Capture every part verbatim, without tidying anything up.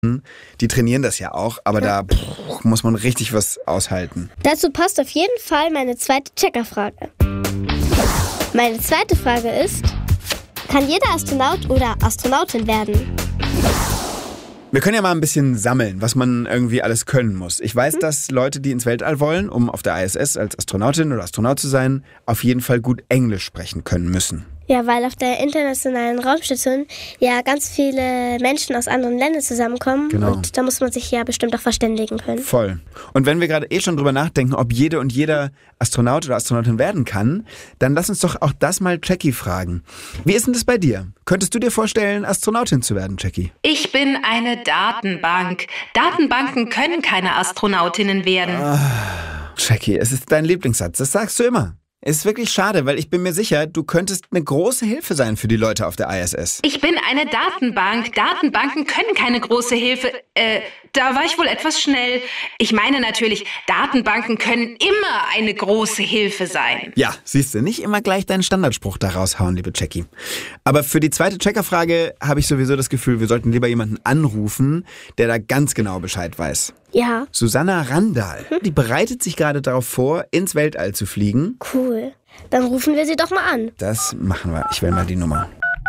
Die trainieren das ja auch, aber da pff, muss man richtig was aushalten. Dazu passt auf jeden Fall meine zweite Checkerfrage. Meine zweite Frage ist, kann jeder Astronaut oder Astronautin werden? Wir können ja mal ein bisschen sammeln, was man irgendwie alles können muss. Ich weiß, hm? dass Leute, die ins Weltall wollen, um auf der I S S als Astronautin oder Astronaut zu sein, auf jeden Fall gut Englisch sprechen können müssen. Ja, weil auf der internationalen Raumstation ja ganz viele Menschen aus anderen Ländern zusammenkommen. Genau. Und da muss man sich ja bestimmt auch verständigen können. Voll. Und wenn wir gerade eh schon drüber nachdenken, ob jede und jeder Astronaut oder Astronautin werden kann, dann lass uns doch auch das mal Jackie fragen. Wie ist denn das bei dir? Könntest du dir vorstellen, Astronautin zu werden, Jackie? Ich bin eine Datenbank. Datenbanken können keine Astronautinnen werden. Ah, Jackie, es ist dein Lieblingssatz. Das sagst du immer. Es ist wirklich schade, weil ich bin mir sicher, du könntest eine große Hilfe sein für die Leute auf der I S S. Ich bin eine Datenbank. Datenbanken können keine große Hilfe. Äh, da war ich wohl etwas schnell. Ich meine natürlich, Datenbanken können immer eine große Hilfe sein. Ja, siehst du, nicht immer gleich deinen Standardspruch da raushauen, liebe Jackie. Aber für die zweite Checkerfrage habe ich sowieso das Gefühl, wir sollten lieber jemanden anrufen, der da ganz genau Bescheid weiß. Ja. Susanna Randall, hm? die bereitet sich gerade darauf vor, ins Weltall zu fliegen. Cool. Dann rufen wir sie doch mal an. Das machen wir. Ich wähle mal die Nummer.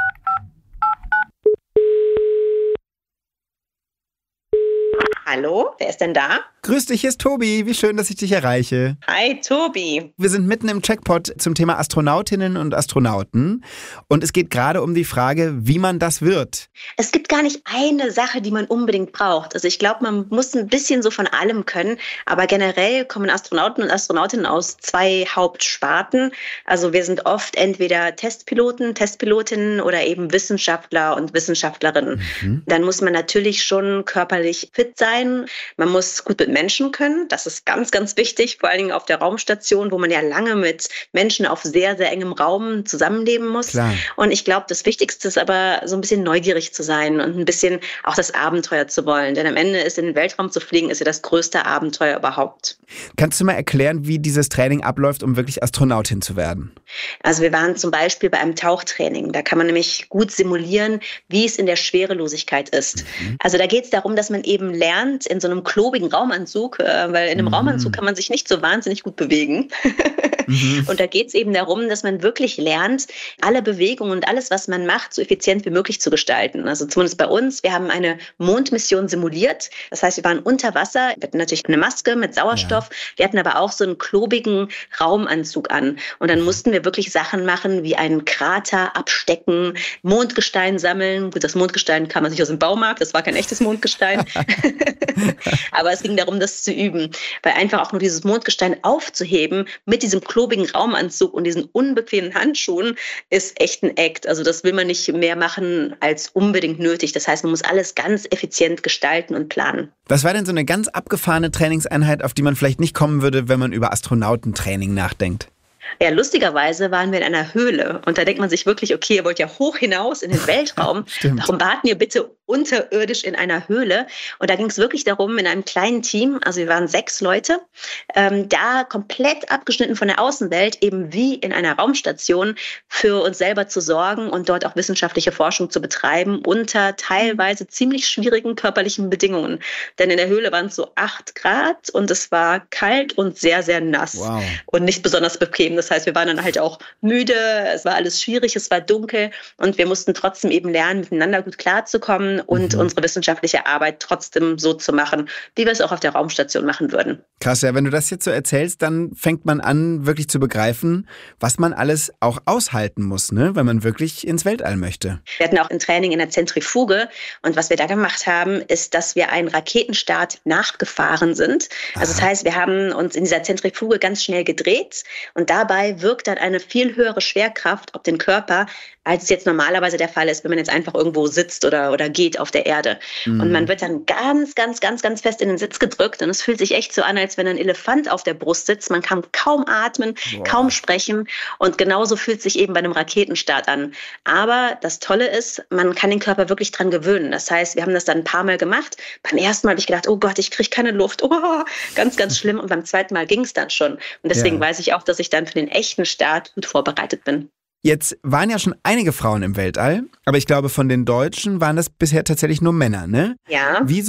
Hallo, wer ist denn da? Grüß dich, hier ist Tobi. Wie schön, dass ich dich erreiche. Hi, Tobi. Wir sind mitten im Checkpot zum Thema Astronautinnen und Astronauten. Und es geht gerade um die Frage, wie man das wird. Es gibt gar nicht eine Sache, die man unbedingt braucht. Also ich glaube, man muss ein bisschen so von allem können. Aber generell kommen Astronauten und Astronautinnen aus zwei Hauptsparten. Also wir sind oft entweder Testpiloten, Testpilotinnen oder eben Wissenschaftler und Wissenschaftlerinnen. Mhm. Dann muss man natürlich schon körperlich fit sein. Man muss gut mit Menschen können. Das ist ganz, ganz wichtig, vor allen Dingen auf der Raumstation, wo man ja lange mit Menschen auf sehr, sehr engem Raum zusammenleben muss. Klar. Und ich glaube, das Wichtigste ist aber, so ein bisschen neugierig zu sein und ein bisschen auch das Abenteuer zu wollen. Denn am Ende ist in den Weltraum zu fliegen, ist ja das größte Abenteuer überhaupt. Kannst du mal erklären, wie dieses Training abläuft, um wirklich Astronautin zu werden? Also wir waren zum Beispiel bei einem Tauchtraining. Da kann man nämlich gut simulieren, wie es in der Schwerelosigkeit ist. Mhm. Also da geht es darum, dass man eben lernt, in so einem klobigen Raumanzug, weil in einem mhm. Raumanzug kann man sich nicht so wahnsinnig gut bewegen. mhm. Und da geht es eben darum, dass man wirklich lernt, alle Bewegungen und alles, was man macht, so effizient wie möglich zu gestalten. Also zumindest bei uns, wir haben eine Mondmission simuliert. Das heißt, wir waren unter Wasser, wir hatten natürlich eine Maske mit Sauerstoff, ja. wir hatten aber auch so einen klobigen Raumanzug an. Und dann mussten wir wirklich Sachen machen, wie einen Krater abstecken, Mondgestein sammeln. Gut, das Mondgestein kam man sich aus dem Baumarkt, das war kein echtes Mondgestein. Aber es ging darum, das zu üben. Weil einfach auch nur dieses Mondgestein aufzuheben mit diesem klobigen Raumanzug und diesen unbequemen Handschuhen ist echt ein Act. Also das will man nicht mehr machen als unbedingt nötig. Das heißt, man muss alles ganz effizient gestalten und planen. Was war denn so eine ganz abgefahrene Trainingseinheit, auf die man vielleicht nicht kommen würde, wenn man über Astronautentraining nachdenkt? Ja, lustigerweise waren wir in einer Höhle und da denkt man sich wirklich, okay, ihr wollt ja hoch hinaus in den Weltraum. Warum warten ihr bitte unterirdisch in einer Höhle? Und da ging es wirklich darum, in einem kleinen Team, also wir waren sechs Leute, ähm, da komplett abgeschnitten von der Außenwelt, eben wie in einer Raumstation, für uns selber zu sorgen und dort auch wissenschaftliche Forschung zu betreiben unter teilweise ziemlich schwierigen körperlichen Bedingungen. Denn in der Höhle waren es so acht Grad und es war kalt und sehr, sehr nass. Wow. Und nicht besonders bequem. Das heißt, wir waren dann halt auch müde, es war alles schwierig, es war dunkel und wir mussten trotzdem eben lernen, miteinander gut klarzukommen und mhm. unsere wissenschaftliche Arbeit trotzdem so zu machen, wie wir es auch auf der Raumstation machen würden. Krass, ja, wenn du das jetzt so erzählst, dann fängt man an, wirklich zu begreifen, was man alles auch aushalten muss, ne, wenn man wirklich ins Weltall möchte. Wir hatten auch ein Training in der Zentrifuge und was wir da gemacht haben, ist, dass wir einen Raketenstart nachgefahren sind. Also das heißt, wir haben uns in dieser Zentrifuge ganz schnell gedreht und dabei wirkt dann eine viel höhere Schwerkraft auf den Körper, als es jetzt normalerweise der Fall ist, wenn man jetzt einfach irgendwo sitzt oder, oder geht auf der Erde. Mhm. Und man wird dann ganz, ganz, ganz, ganz fest in den Sitz gedrückt und es fühlt sich echt so an, als wenn ein Elefant auf der Brust sitzt. Man kann kaum atmen, Boah. kaum sprechen und genauso fühlt es sich eben bei einem Raketenstart an. Aber das Tolle ist, man kann den Körper wirklich dran gewöhnen. Das heißt, wir haben das dann ein paar Mal gemacht. Beim ersten Mal habe ich gedacht, oh Gott, ich kriege keine Luft. Oh, ganz, ganz schlimm. Und beim zweiten Mal ging es dann schon. Und deswegen ja. weiß ich auch, dass ich dann für den echten Start gut vorbereitet bin. Jetzt waren ja schon einige Frauen im Weltall, aber ich glaube, von den Deutschen waren das bisher tatsächlich nur Männer, ne? Ja. Wieso